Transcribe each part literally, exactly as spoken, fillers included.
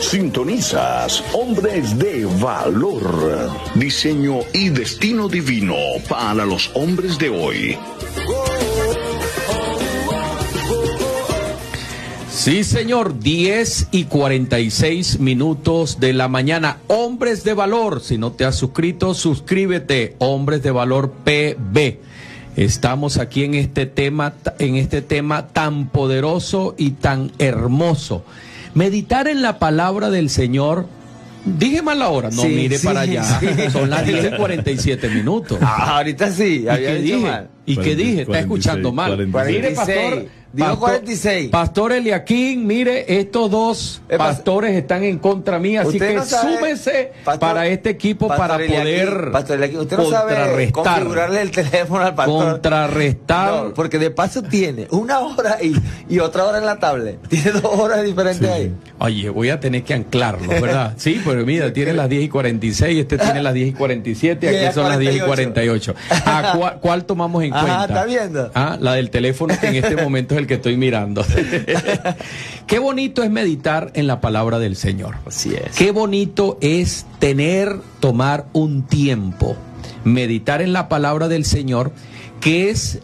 Sintonizas Hombres de Valor. Diseño y destino divino para los hombres de hoy. Sí, señor, diez y cuarenta y seis minutos de la mañana. Hombres de Valor, si no te has suscrito, suscríbete. Hombres de Valor P B. Estamos aquí en este tema, en este tema tan poderoso y tan hermoso. Meditar en la palabra del Señor. Dije mal la hora, no sí, mire sí, para allá. Sí. Son las diez y cuarenta y siete minutos. Ah, ahorita sí, había ¿Y qué dicho dije? mal. ¿Y qué dije? Está escuchando mal. Mire, pastor. Digo cuarenta y seis. Pastor Eliaquín, mire, estos dos Eh, pastores están en contra mía, así que no sabe, súmese pastor, para este equipo para poder Pastor Eliaquín, usted no sabe configurarle el teléfono al pastor. Contrarrestar. No, porque de paso tiene una hora y, y otra hora en la tablet. Tiene dos horas diferentes sí. ahí. Oye, voy a tener que anclarlo, ¿verdad? Sí, pero mira, tiene las diez y cuarenta y seis, este tiene las diez y cuarenta y siete, aquí son las diez y cuarenta y ocho. ¿A cuál, cuál tomamos en cuenta? Ah, ¿está viendo? Ah, la del teléfono, que en este momento es el que estoy mirando. Qué bonito es meditar en la palabra del Señor. Así es. Qué bonito es tener, tomar un tiempo, meditar en la palabra del Señor, que es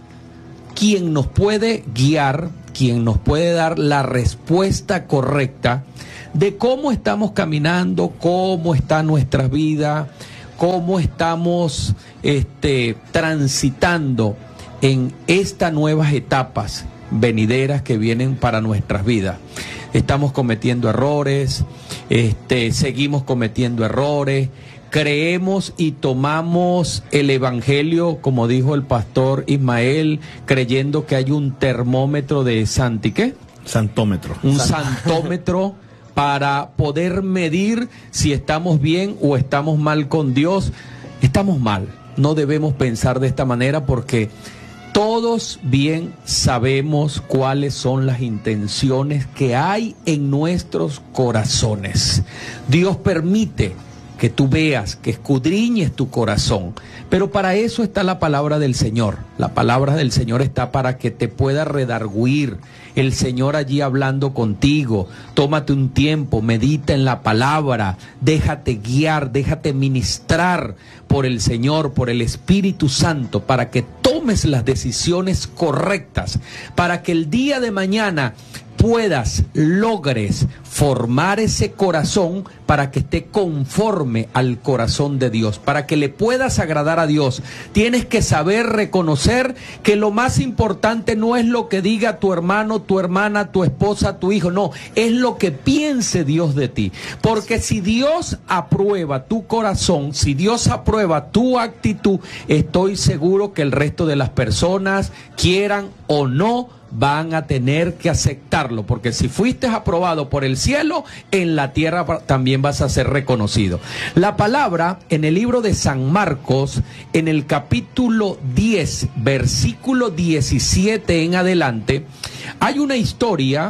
quien nos puede guiar, quien nos puede dar la respuesta correcta de cómo estamos caminando, cómo está nuestra vida, cómo estamos este, transitando en estas nuevas etapas venideras que vienen para nuestras vidas. Estamos cometiendo errores, este, seguimos cometiendo errores, creemos y tomamos el evangelio, como dijo el pastor Ismael, creyendo que hay un termómetro de santi, ¿qué? Santómetro. Un santómetro para poder medir si estamos bien o estamos mal con Dios. Estamos mal, no debemos pensar de esta manera porque todos bien sabemos cuáles son las intenciones que hay en nuestros corazones. Dios permite que tú veas, que escudriñes tu corazón, pero para eso está la palabra del Señor. La palabra del Señor está para que te pueda redarguir. El Señor allí hablando contigo. Tómate un tiempo, medita en la palabra, déjate guiar, déjate ministrar por el Señor, por el Espíritu Santo, para que tomes las decisiones correctas, para que el día de mañana puedas, logres formar ese corazón para que esté conforme al corazón de Dios, para que le puedas agradar a Dios. Tienes que saber reconocer que lo más importante no es lo que diga tu hermano, tu hermana, tu esposa, tu hijo, no, es lo que piense Dios de ti. Porque si Dios aprueba tu corazón, si Dios aprueba tu actitud, estoy seguro que el resto de las personas, quieran o no, van a tener que aceptarlo, porque si fuiste aprobado por el cielo, en la tierra también vas a ser reconocido. La palabra en el libro de San Marcos, en el capítulo diez, versículo diecisiete en adelante, hay una historia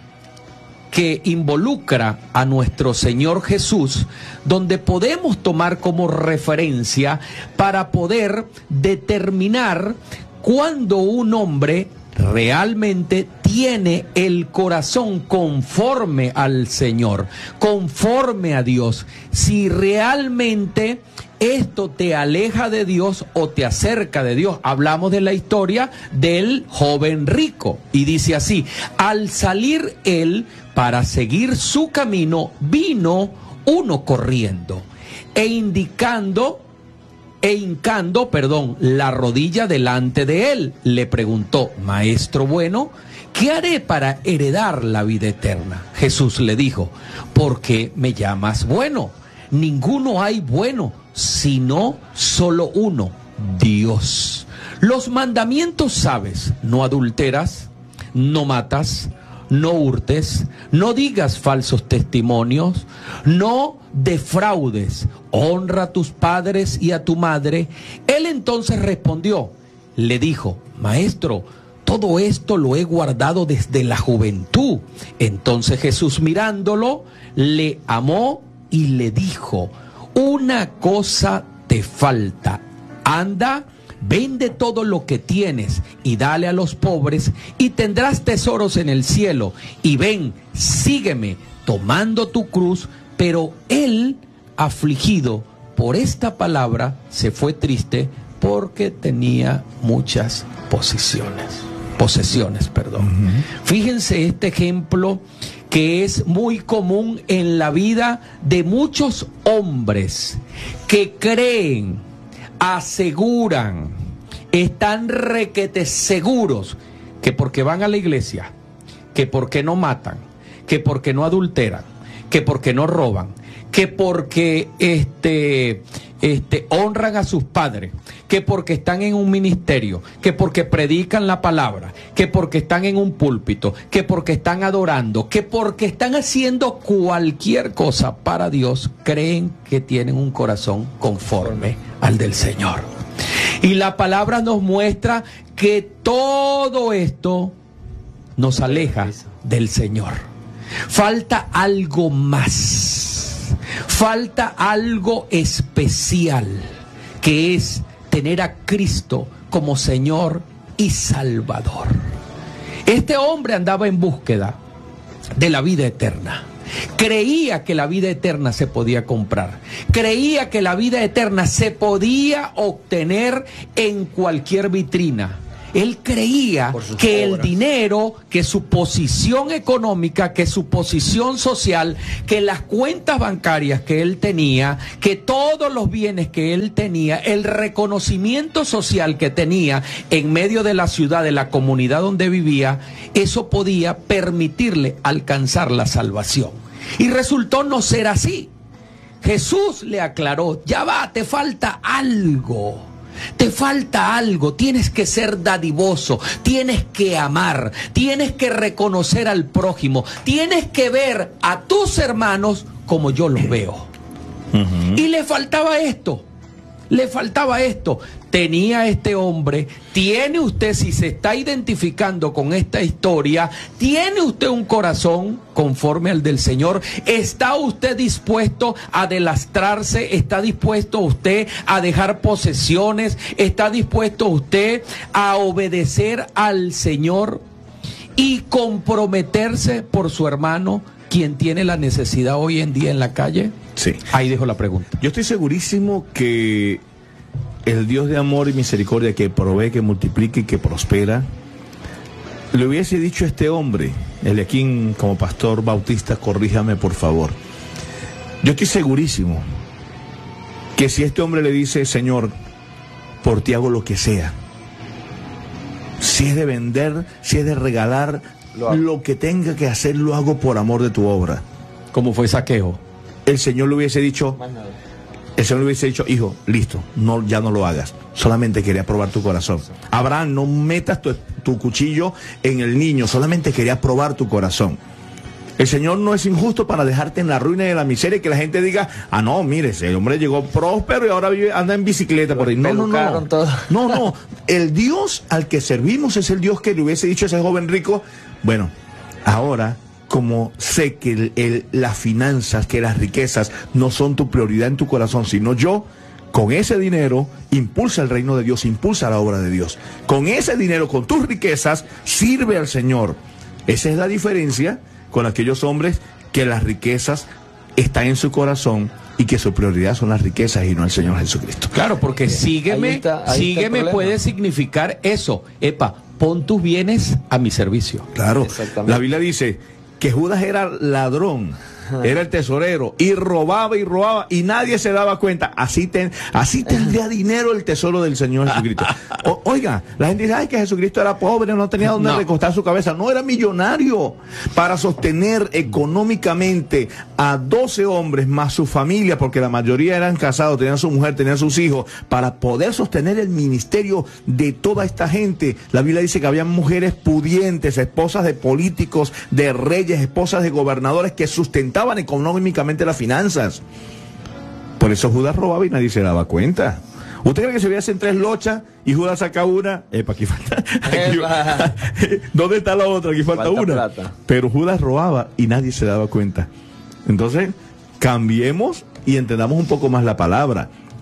que involucra a nuestro Señor Jesús, donde podemos tomar como referencia para poder determinar cuando un hombre realmente tiene el corazón conforme al Señor, conforme a Dios. Si realmente esto te aleja de Dios o te acerca de Dios. Hablamos de la historia del joven rico y dice así: al salir él para seguir su camino, vino uno corriendo e indicando E hincando, perdón, la rodilla delante de él, le preguntó: Maestro bueno, ¿qué haré para heredar la vida eterna? Jesús le dijo: ¿por qué me llamas bueno? Ninguno hay bueno, sino solo uno, Dios. Los mandamientos sabes: no adulteras, no matas, no hurtes, no digas falsos testimonios, no defraudes, honra a tus padres y a tu madre. Él entonces respondió, le dijo: Maestro, todo esto lo he guardado desde la juventud. Entonces Jesús, mirándolo, le amó y le dijo: una cosa te falta, anda, vende todo lo que tienes y dale a los pobres y tendrás tesoros en el cielo, y ven, sígueme. tomando tu cruz, pero él, afligido por esta palabra, se fue triste porque tenía muchas posesiones, posesiones, perdón. Uh-huh. Fíjense este ejemplo que es muy común en la vida de muchos hombres que creen, aseguran, están requete seguros que porque van a la iglesia, que porque no matan, que porque no adulteran, que porque no roban, que porque este, este, honran a sus padres, que porque están en un ministerio, que porque predican la palabra, que porque están en un púlpito, que porque están adorando, que porque están haciendo cualquier cosa para Dios, creen que tienen un corazón conforme al del Señor. Y la palabra nos muestra que todo esto nos aleja del Señor. Falta algo más, falta algo especial, que es tener a Cristo como Señor y Salvador. Este hombre andaba en búsqueda de la vida eterna. Creía que la vida eterna se podía comprar. Creía que la vida eterna se podía obtener en cualquier vitrina. Él creía que el dinero, que su posición económica, que su posición social, que las cuentas bancarias que él tenía, que todos los bienes que él tenía, el reconocimiento social que tenía en medio de la ciudad, de la comunidad donde vivía, eso podía permitirle alcanzar la salvación. Y resultó no ser así. Jesús le aclaró: ya va, te falta algo. Te falta algo, tienes que ser dadivoso, tienes que amar, tienes que reconocer al prójimo, tienes que ver a tus hermanos como yo los veo. Uh-huh. Y le faltaba esto, le faltaba esto. Tenía este hombre, tiene usted, si se está identificando con esta historia, tiene usted un corazón conforme al del Señor. ¿Está usted dispuesto a delastrarse? ¿Está dispuesto usted a dejar posesiones? ¿Está dispuesto usted a obedecer al Señor y comprometerse por su hermano, quien tiene la necesidad hoy en día en la calle? Sí. Ahí dejo la pregunta. Yo estoy segurísimo que el Dios de amor y misericordia, que provee, que multiplica y que prospera, le hubiese dicho a este hombre, Eliaquín, como pastor bautista, corríjame por favor. Yo estoy segurísimo que si este hombre le dice: Señor, por ti hago lo que sea, si es de vender, si es de regalar, lo, lo que tenga que hacer, lo hago por amor de tu obra. ¿Cómo fue Zaqueo? El Señor le hubiese dicho, el Señor le hubiese dicho: hijo, listo, no, ya no lo hagas, solamente quería probar tu corazón. Abraham, no metas tu, tu cuchillo en el niño, solamente quería probar tu corazón. El Señor no es injusto para dejarte en la ruina y en la miseria y que la gente diga: ah, no, mire, ese hombre llegó próspero y ahora vive, anda en bicicleta por ahí. No, no, no, no, no, no, el Dios al que servimos es el Dios que le hubiese dicho a ese joven rico: bueno, ahora, como sé que el, el, las finanzas, que las riquezas no son tu prioridad en tu corazón, sino yo, con ese dinero, impulsa el reino de Dios, impulsa la obra de Dios. Con ese dinero, con tus riquezas, sirve al Señor. Esa es la diferencia con aquellos hombres que las riquezas están en su corazón y que su prioridad son las riquezas y no el Señor Jesucristo. Claro, porque sígueme, ahí está, ahí sígueme está puede significar eso. Epa, pon tus bienes a mi servicio. Claro, la Biblia dice que Judas era ladrón, era el tesorero, y robaba y robaba y nadie se daba cuenta. Así, ten, así tendría dinero el tesoro del Señor Jesucristo. O, oiga, la gente dice: ay, que Jesucristo era pobre, no tenía donde no. recostar su cabeza. No, era millonario. Para sostener económicamente a doce hombres más su familia, porque la mayoría eran casados, tenían su mujer, tenían sus hijos, para poder sostener el ministerio de toda esta gente. La Biblia dice que había mujeres pudientes, esposas de políticos, de reyes, esposas de gobernadores, que sustentaban económicamente las finanzas. Por eso Judas robaba y nadie se daba cuenta. ¿Usted cree que se hubiesen tres lochas y Judas saca una? Epa, aquí falta. Aquí, ¿dónde está la otra? Aquí falta, falta una. Plata. Pero Judas robaba y nadie se daba cuenta. Entonces, cambiemos y entendamos un poco más la palabra.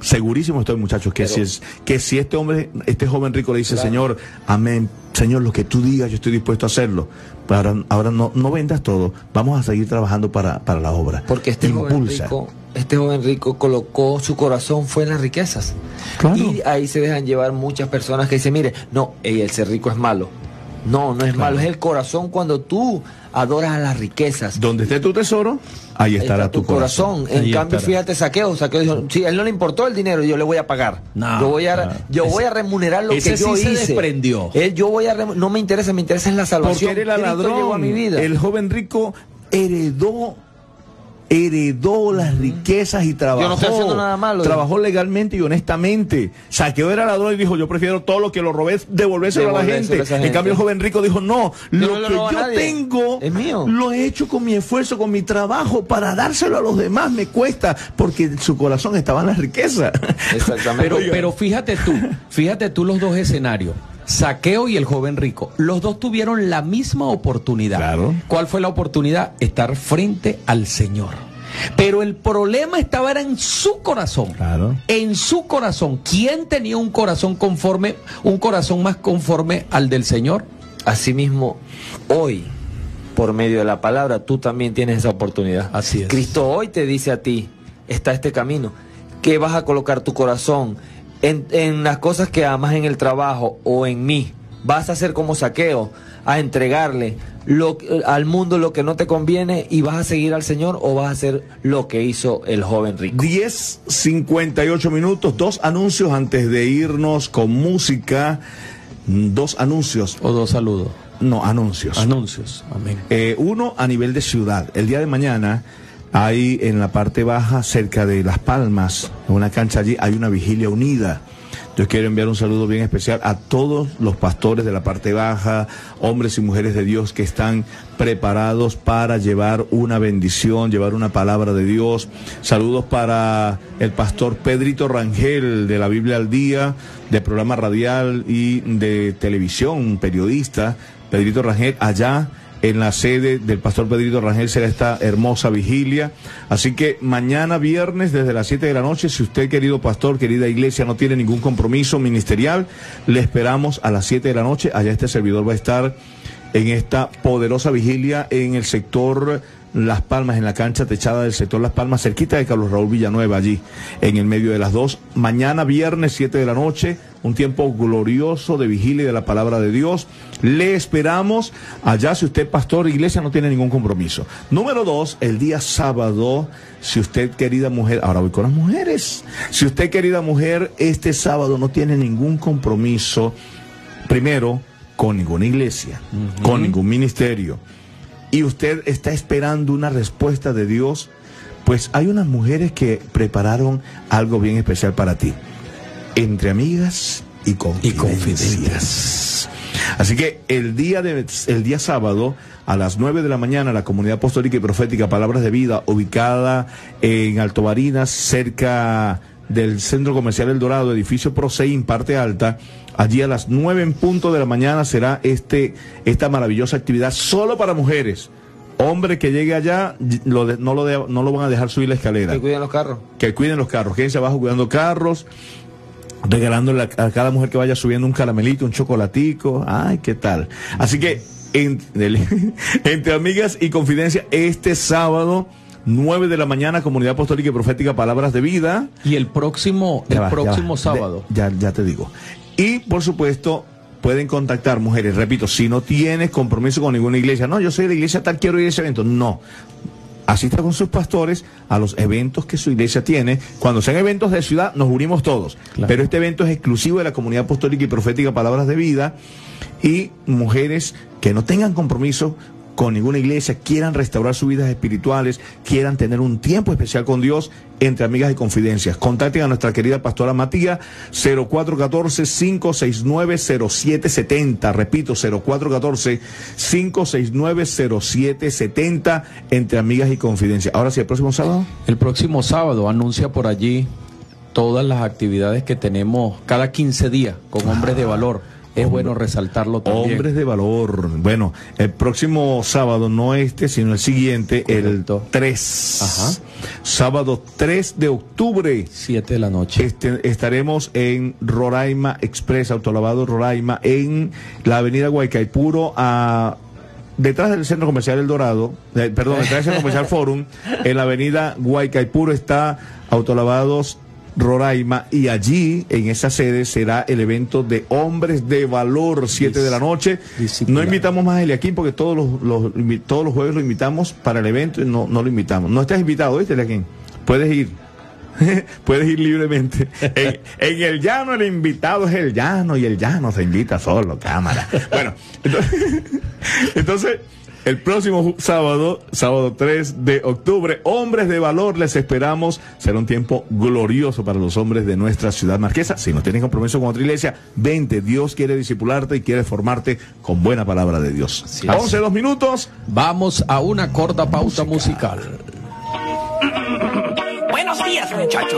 segurísimo estoy, muchachos, que, Pero, si es, que si este hombre, este joven rico le dice, claro. Señor, amén, Señor, lo que tú digas, yo estoy dispuesto a hacerlo. Pero ahora, ahora no, no vendas todo, vamos a seguir trabajando para, para la obra. Porque este joven Impulsa. rico, este joven rico colocó su corazón fue en las riquezas. Claro. Y ahí se dejan llevar muchas personas que dicen, mire, no, ey, el ser rico es malo. No, no es Claro. malo, es el corazón cuando tú adoras a las riquezas. Donde esté tu tesoro, ahí Ahí estará está tu corazón. En Ahí cambio, estará. fíjate, Saqueo, Saqueo dijo, si a él no le importó el dinero, yo le voy a pagar. No, yo voy a, no. yo Ese- voy a remunerar lo ese que yo sí se hice. desprendió. Él, yo voy a remu- no me interesa, me interesa en la Porque salvación. él era Cristo llegó a ladrón. mi vida. El joven rico heredó heredó las riquezas y trabajó. Yo no estoy haciendo nada malo. Trabajó legalmente y honestamente. Saqueo era ladrón y dijo, yo prefiero todo lo que lo robé, devolvérselo a la Devolvérselo gente. a esa En gente. cambio el joven rico dijo, no, Yo lo no le que robo a yo nadie. tengo Es mío. lo he hecho con mi esfuerzo, con mi trabajo, para dárselo a los demás me cuesta, porque su corazón estaba en la riqueza. Exactamente. Pero, Oiga. pero fíjate tú, fíjate tú los dos escenarios. Saqueo y el joven rico. Los dos tuvieron la misma oportunidad. Claro. ¿Cuál fue la oportunidad? Estar frente al Señor. Pero el problema estaba era en su corazón. Claro. En su corazón. ¿Quién tenía un corazón conforme, un corazón más conforme al del Señor? Asimismo, hoy, por medio de la palabra, tú también tienes esa oportunidad. Así es. Cristo hoy te dice a ti, está este camino, que vas a colocar tu corazón en, en las cosas que amas, en el trabajo o en mí. Vas a ser como Saqueo, a entregarle lo, al mundo lo que no te conviene y vas a seguir al Señor, o vas a hacer lo que hizo el joven rico. diez cincuenta y ocho minutos, dos anuncios antes de irnos con música. Dos anuncios. O dos saludos. No, anuncios. Anuncios. Amén. Eh, uno a nivel de ciudad. El día de mañana hay en la parte baja, cerca de Las Palmas, en una cancha allí, hay una vigilia unida. Yo quiero enviar un saludo bien especial a todos los pastores de la parte baja, hombres y mujeres de Dios que están preparados para llevar una bendición, llevar una palabra de Dios. Saludos para el pastor Pedrito Rangel de la Biblia al Día, de programa radial y de televisión, un periodista. Pedrito Rangel, allá en la sede del pastor Pedrito Rangel será esta hermosa vigilia. Así que mañana viernes desde las siete de la noche, si usted, querido pastor, querida iglesia, no tiene ningún compromiso ministerial, le esperamos a las siete de la noche. Allá este servidor va a estar en esta poderosa vigilia en el sector Las Palmas, en la cancha techada del sector Las Palmas, cerquita de Carlos Raúl Villanueva, allí en el medio de las dos. Mañana viernes siete de la noche, un tiempo glorioso de vigilia de la palabra de Dios. Le esperamos allá si usted, pastor, iglesia, no tiene ningún compromiso. Número dos, el día sábado, si usted, querida mujer, ahora voy con las mujeres, si usted, querida mujer, este sábado no tiene ningún compromiso, primero, con ninguna iglesia, uh-huh. con ningún ministerio, y usted está esperando una respuesta de Dios, pues hay unas mujeres que prepararon algo bien especial para ti. Entre amigas y confidencias. Y confidencias. Así que el día de, el día sábado a las nueve de la mañana, la Comunidad Apostólica y Profética Palabras de Vida, ubicada en Alto Barinas, cerca del Centro Comercial El Dorado, edificio Prosein, parte alta. Allí a las nueve en punto de la mañana será este esta maravillosa actividad solo para mujeres. Hombre que llegue allá, lo de, no, lo de, no lo van a dejar subir la escalera. Que cuiden los carros. Que cuiden los carros. Quédense abajo cuidando carros, regalándole a, a cada mujer que vaya subiendo un caramelito, un chocolatico. Ay, ¿qué tal? Así que en, entre amigas y confidencia, este sábado nueve de la mañana, Comunidad Apostólica y Profética Palabras de Vida. Y el próximo, el ya va, próximo ya va. sábado. De, ya, ya te digo. Y por supuesto, pueden contactar mujeres, repito, si no tienes compromiso con ninguna iglesia, no, yo soy de la iglesia tal, quiero ir a ese evento, no. Asista con sus pastores a los eventos que su iglesia tiene. Cuando sean eventos de ciudad, nos unimos todos. Claro. Pero este evento es exclusivo de la Comunidad Apostólica y Profética Palabras de Vida. Y mujeres que no tengan compromiso con ninguna iglesia, quieran restaurar sus vidas espirituales, quieran tener un tiempo especial con Dios, entre amigas y confidencias. Contacten a nuestra querida pastora Matías, cero cuatro uno cuatro, cinco seis nueve, cero siete siete cero. Repito, cero cuatro uno cuatro, cinco seis nueve, cero siete siete cero, entre amigas y confidencias. Ahora sí, el próximo sábado. El próximo sábado anuncia por allí todas las actividades que tenemos cada quince días con hombres ah. de valor. Es bueno resaltarlo también. Hombres de valor. Bueno, el próximo sábado, no este, sino el siguiente, Correcto. el tres. Ajá. Sábado tres de octubre. siete de la noche. Este, estaremos en Roraima Express, Autolavado Roraima, en la avenida Guaycaipuro, a detrás del Centro Comercial El Dorado, eh, perdón, detrás del Centro Comercial Forum, en la avenida Guaycaipuro está Autolavados Roraima, y allí, en esa sede, será el evento de Hombres de Valor, siete de la noche. Disciplina. No invitamos más a Eliaquín porque todos los, los, todos los jueves lo invitamos para el evento y no, no lo invitamos. No estás invitado, ¿viste, Eliaquín? Puedes ir. Puedes ir libremente. En, en el llano el invitado es el llano y el llano se invita solo, cámara. Bueno, entonces, entonces el próximo sábado, sábado tres de octubre, Hombres de Valor, les esperamos. Será un tiempo glorioso para los hombres de nuestra ciudad marquesa. Si no tienes compromiso con otra iglesia, vente. Dios quiere discipularte y quiere formarte con buena palabra de Dios. Sí. once, dos minutos. Vamos a una corta pausa musical. Buenos días, muchachos.